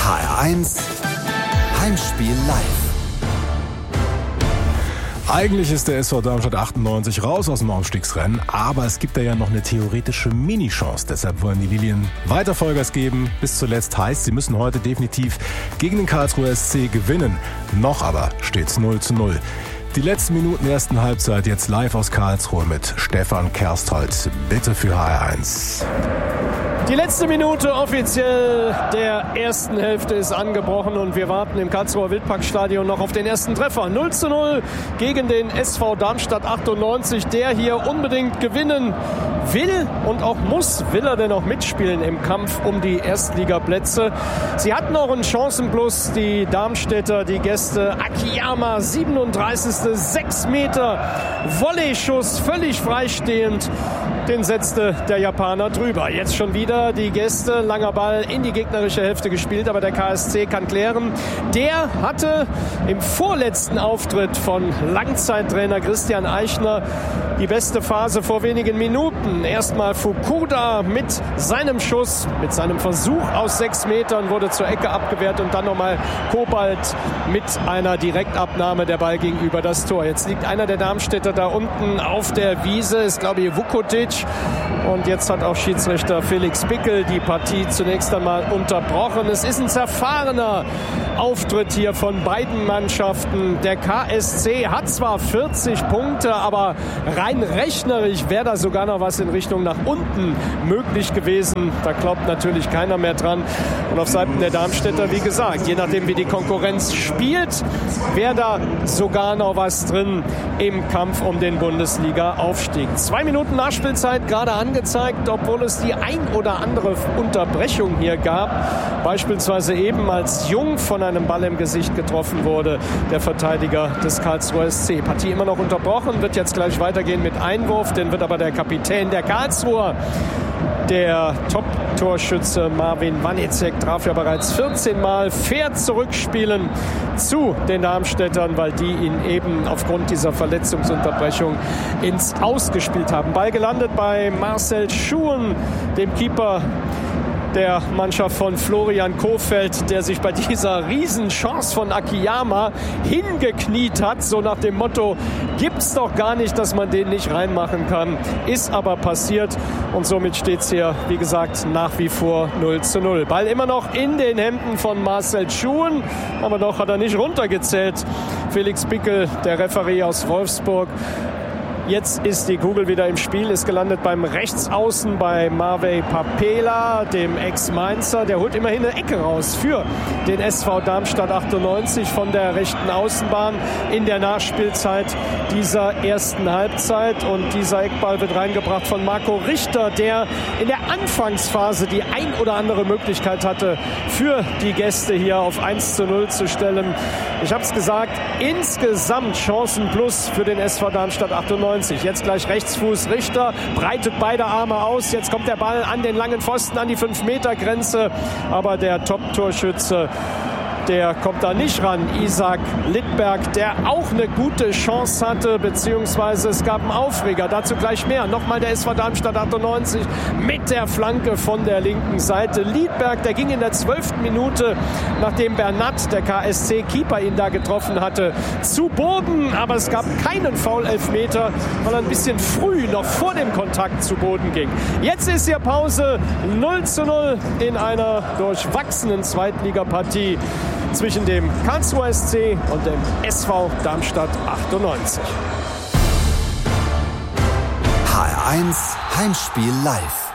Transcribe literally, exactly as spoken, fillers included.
H R eins Heimspiel live. Eigentlich ist der S V Darmstadt achtundneunzig raus aus dem Aufstiegsrennen, aber es gibt da ja noch eine theoretische Mini-Chance. Deshalb wollen die Lilien weiter Vollgas geben. Bis zuletzt heißt, sie müssen heute definitiv gegen den Karlsruher S C gewinnen. Noch aber steht's null zu null. Die letzten Minuten der ersten Halbzeit jetzt live aus Karlsruhe mit Stefan Kersthold. Bitte für H R eins. Die letzte Minute offiziell der ersten Hälfte ist angebrochen und wir warten im Karlsruher Wildparkstadion noch auf den ersten Treffer. null zu null gegen den S V Darmstadt achtundneunzig, der hier unbedingt gewinnen will und auch muss. Will er denn auch mitspielen im Kampf um die Erstligaplätze? Sie hatten auch einen Chancenplus, die Darmstädter, die Gäste. Akiyama, siebenunddreißigste sechs Meter, Volley-Schuss, völlig freistehend. Den setzte der Japaner drüber. Jetzt schon wieder die Gäste. Langer Ball in die gegnerische Hälfte gespielt, aber der K S C kann klären. Der hatte im vorletzten Auftritt von Langzeittrainer Christian Eichner die beste Phase vor wenigen Minuten. Erstmal Fukuda mit seinem Schuss, mit seinem Versuch aus sechs Metern, wurde zur Ecke abgewehrt und dann nochmal Kobalt mit einer Direktabnahme. Der Ball ging über das Tor. Jetzt liegt einer der Darmstädter da unten auf der Wiese, ist glaube ich Vukotic. Und jetzt hat auch Schiedsrichter Felix Bickel die Partie zunächst einmal unterbrochen. Es ist ein zerfahrener Auftritt hier von beiden Mannschaften. Der K S C hat zwar vierzig Punkte, aber rein rechnerisch wäre da sogar noch was in Richtung nach unten möglich gewesen. Da glaubt natürlich keiner mehr dran. Und auf Seiten der Darmstädter, wie gesagt, je nachdem wie die Konkurrenz spielt, wäre da sogar noch was drin im Kampf um den Bundesliga-Aufstieg. Zwei Minuten Nachspielzeit gerade angezeigt, obwohl es die ein oder andere Unterbrechung hier gab. Beispielsweise eben, als Jung von einem Ball im Gesicht getroffen wurde, der Verteidiger des Karlsruher S C. Partie immer noch unterbrochen, wird jetzt gleich weitergehen mit Einwurf, den wird aber der Kapitän der Karlsruher, der Top-Torschütze Marvin Wanizek, traf ja bereits vierzehn Mal, fair zurückspielen zu den Darmstädtern, weil die ihn eben aufgrund dieser Verletzungsunterbrechung ins Aus gespielt haben. Ball gelandet bei Marcel Schuhen, dem Keeper der Mannschaft von Florian Kohfeldt, der sich bei dieser Riesenchance von Akiyama hingekniet hat, so nach dem Motto, gibt's doch gar nicht, dass man den nicht reinmachen kann. Ist aber passiert und somit steht's hier, wie gesagt, nach wie vor null zu null. Ball immer noch in den Händen von Marcel Schuhen, aber noch hat er nicht runtergezählt. Felix Bickel, der Referee aus Wolfsburg. Jetzt ist die Kugel wieder im Spiel, ist gelandet beim Rechtsaußen bei Marvey Papela, dem Ex-Mainzer. Der holt immerhin eine Ecke raus für den S V Darmstadt achtundneunzig von der rechten Außenbahn in der Nachspielzeit dieser ersten Halbzeit. Und dieser Eckball wird reingebracht von Marco Richter, der in der Anfangsphase die ein oder andere Möglichkeit hatte, für die Gäste hier auf eins zu null zu stellen. Ich habe es gesagt, insgesamt Chancen plus für den S V Darmstadt achtundneunzig. Jetzt gleich Rechtsfuß Richter, breitet beide Arme aus. Jetzt kommt der Ball an den langen Pfosten, an die fünf Meter Grenze. Aber der Top-Torschütze, der kommt da nicht ran. Isaac Littberg, der auch eine gute Chance hatte, beziehungsweise es gab einen Aufreger. Dazu gleich mehr. Nochmal der S V Darmstadt achtundneunzig mit der Flanke von der linken Seite. Littberg, der ging in der zwölften Minute, nachdem Bernat, der K S C-Keeper, ihn da getroffen hatte, zu Boden. Aber es gab keinen Foul-Elfmeter, weil er ein bisschen früh, noch vor dem Kontakt, zu Boden ging. Jetzt ist hier Pause. null zu null in einer durchwachsenen Zweitligapartie zwischen dem Karlsruher S C und dem S V Darmstadt achtundneunzig. H R eins Heimspiel live.